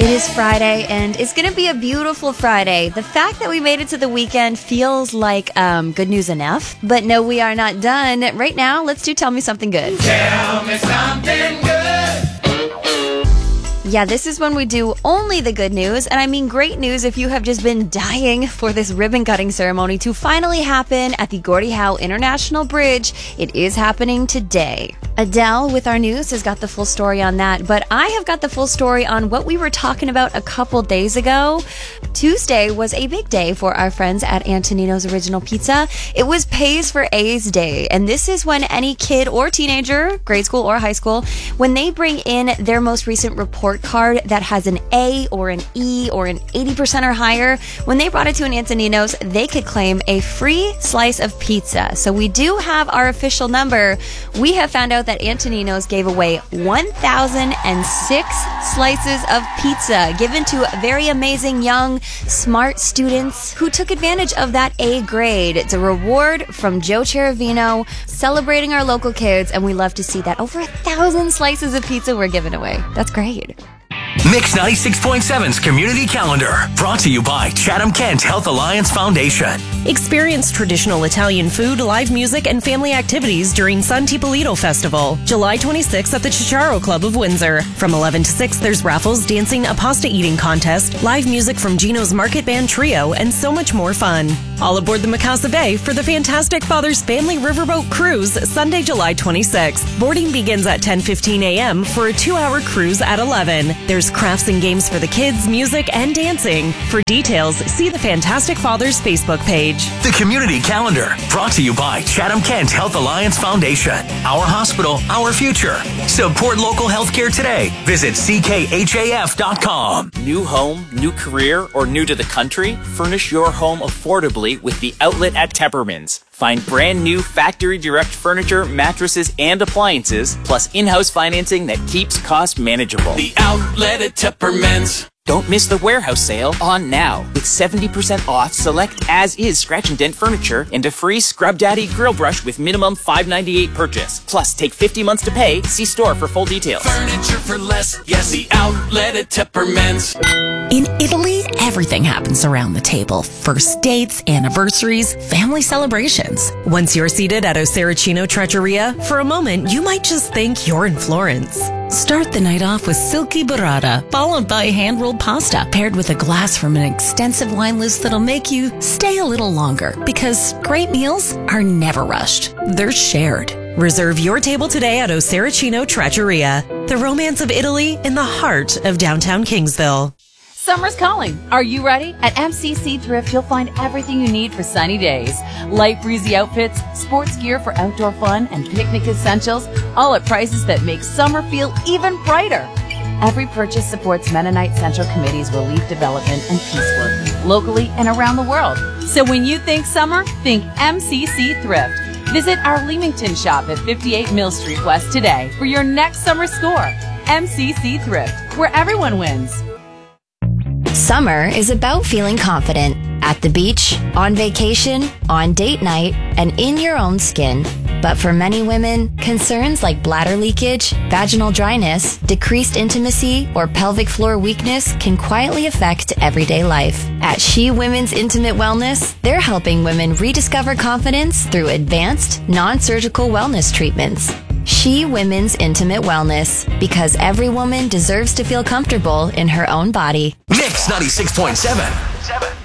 It is Friday, and it's going to be a beautiful Friday. The fact that we made it to the weekend feels like good news enough. But no, we are not done. Right now, let's do Tell Me Something Good. Tell me something good. Yeah, this is when we do only the good news, and I mean great news if you have just been dying for this ribbon-cutting ceremony to finally happen at the Gordie Howe International Bridge. It is happening today. Adele with our news has got the full story on that, but I have got the full story on what we were talking about a couple days ago. Tuesday was a big day for our friends at Antonino's Original Pizza. It was Pays for A's Day, and this is when any kid or teenager, grade school or high school, when they bring in their most recent report card that has an A or an E or an 80% or higher, when they brought it to an Antonino's, they could claim a free slice of pizza. So we do have our official number. We have found out that Antonino's gave away 1,006 slices of pizza given to very amazing young, smart students who took advantage of that A grade. It's a reward from Joe Cheravino celebrating our local kids, and we love to see that. Over 1,000 slices of pizza were given away. That's great. Mix 96.7's Community Calendar, brought to you by Chatham-Kent Health Alliance Foundation. Experience traditional Italian food, live music, and family activities during San Tipolito Festival, July 26th at the Chicharo Club of Windsor. From 11 to 6, there's raffles, dancing, a pasta eating contest, live music from Gino's Market Band Trio, and so much more fun. All aboard the Mikasa Bay for the Fantastic Fathers Family Riverboat Cruise, Sunday, July 26th. Boarding begins at 10:15 a.m. for a 2-hour cruise at 11. There's crafts and games for the kids, music, and dancing. For details, see the Fantastic Fathers Facebook page. The Community Calendar, brought to you by Chatham-Kent Health Alliance Foundation. Our hospital, our future. Support local healthcare today. Visit ckhaf.com. New home, new career, or new to the country? Furnish your home affordably with the Outlet at Tepperman's. Find brand new factory direct furniture, mattresses, and appliances, plus in-house financing that keeps costs manageable. The Outlet at Tepperman's. Don't miss the warehouse sale on now with 70% off select as-is scratch and dent furniture and a free Scrub Daddy grill brush with minimum $5.98 purchase. Plus, take 50 months to pay. See store for full details. Furniture for less. Yes, the Outlet at Tepperman's. In Italy, everything happens around the table. First dates, anniversaries, family celebrations. Once you're seated at Osericino Trattoria, for a moment, you might just think you're in Florence. Start the night off with silky burrata, followed by hand-rolled pasta, paired with a glass from an extensive wine list that'll make you stay a little longer. Because great meals are never rushed. They're shared. Reserve your table today at Osericino Trattoria, the romance of Italy in the heart of downtown Kingsville. Summer's calling. Are you ready? At MCC Thrift, you'll find everything you need for sunny days. Light breezy outfits, sports gear for outdoor fun, and picnic essentials, all at prices that make summer feel even brighter. Every purchase supports Mennonite Central Committee's relief development and peace work, locally and around the world. So when you think summer, think MCC Thrift. Visit our Leamington shop at 58 Mill Street West today for your next summer score. MCC Thrift, where everyone wins. Summer is about feeling confident at the beach, on vacation, on date night, and in your own skin. But for many women, concerns like bladder leakage, vaginal dryness, decreased intimacy, or pelvic floor weakness can quietly affect everyday life. At She Women's Intimate Wellness, they're helping women rediscover confidence through advanced, non-surgical wellness treatments. She Women's Intimate Wellness, because every woman deserves to feel comfortable in her own body. Mix 96.7.